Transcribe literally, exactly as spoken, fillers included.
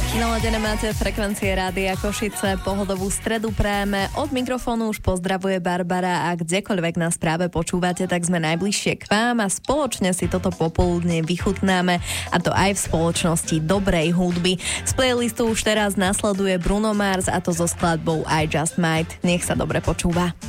Naladené máte frekvencie Rádia Košice, pohodovú stredu prajeme. Od mikrofónu už pozdravuje Barbara a kdekoľvek nás práve počúvate, tak sme najbližšie k vám a spoločne si toto popoludne vychutnáme, a to aj v spoločnosti dobrej hudby. Z playlistu už teraz nasleduje Bruno Mars, a to so skladbou I Just Might. Nech sa dobre počúva.